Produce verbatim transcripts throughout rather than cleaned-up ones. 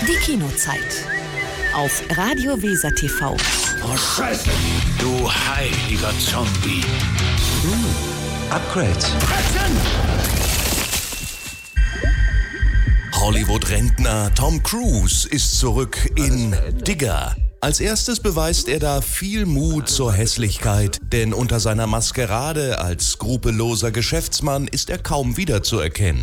Die Kinozeit. Auf Radio Weser T V. Oh, Scheiße! Du heiliger Zombie. Hm, Upgrades. Hollywood-Rentner Tom Cruise ist zurück in Digger. Als erstes beweist er da viel Mut zur Hässlichkeit, denn unter seiner Maskerade als skrupelloser Geschäftsmann ist er kaum wiederzuerkennen.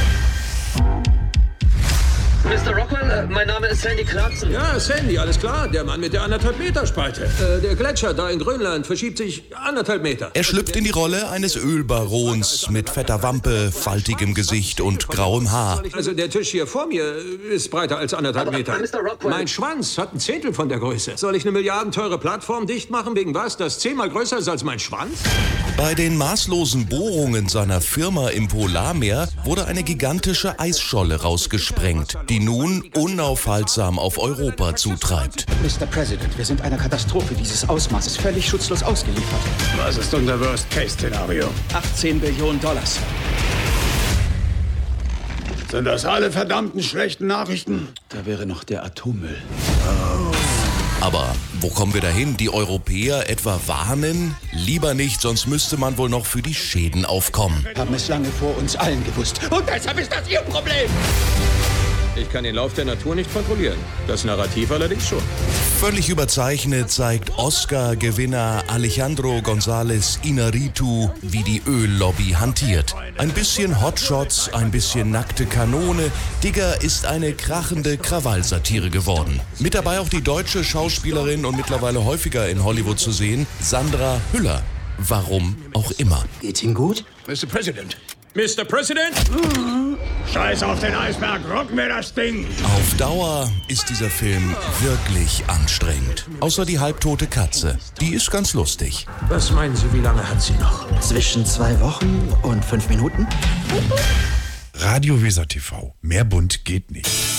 Mister Rockwell, äh, mein Name ist Sandy Clarkson. Ja, Sandy, alles klar. Der Mann mit der anderthalb Meter Spalte. Äh, der Gletscher da in Grönland verschiebt sich anderthalb Meter. Er schlüpft in die Rolle eines Ölbarons mit fetter Wampe, faltigem Gesicht und grauem Haar. Also der Tisch hier vor mir ist breiter als anderthalb Aber, Meter. aber Mister Rockwell. Mein Schwanz hat ein Zehntel von der Größe. Soll ich eine milliardenteure Plattform dicht machen wegen was, das zehnmal größer ist als mein Schwanz? Bei den maßlosen Bohrungen seiner Firma im Polarmeer wurde eine gigantische Eisscholle rausgesprengt, die nun unaufhaltsam auf Europa zutreibt. Mister President, wir sind einer Katastrophe dieses Ausmaßes völlig schutzlos ausgeliefert. Was ist unser Worst-Case-Szenario? achtzehn Billionen Dollars. Sind das alle verdammten schlechten Nachrichten? Da wäre noch der Atommüll. Aber wo kommen wir dahin? Die Europäer etwa warnen? Lieber nicht, sonst müsste man wohl noch für die Schäden aufkommen. Haben es lange vor uns allen gewusst. Und deshalb ist das Ihr Problem. Ich kann den Lauf der Natur nicht kontrollieren. Das Narrativ allerdings schon. Völlig überzeichnet zeigt Oscar-Gewinner Alejandro González Iñárritu, wie die Öllobby hantiert. Ein bisschen Hotshots, ein bisschen nackte Kanone. Digger ist eine krachende Krawallsatire geworden. Mit dabei auch die deutsche Schauspielerin und mittlerweile häufiger in Hollywood zu sehen, Sandra Hüller. Warum auch immer. Geht's Ihnen gut? Mister President. Mister President? Scheiß auf den Eisberg, rocken wir das Ding! Auf Dauer ist dieser Film wirklich anstrengend. Außer die halbtote Katze. Die ist ganz lustig. Was meinen Sie, wie lange hat sie noch? Zwischen zwei Wochen und fünf Minuten? Radio Weser T V. Mehr bunt geht nicht.